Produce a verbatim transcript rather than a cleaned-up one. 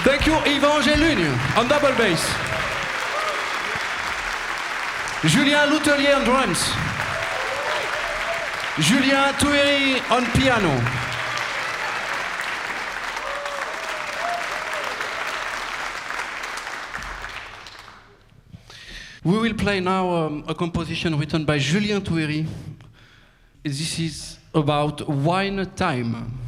Thank you, Yvan Gelune on double bass. Julien Loutelier on drums. Julien Touéry on piano. We will play now um, a composition written by Julien Touéry. This is about wine time.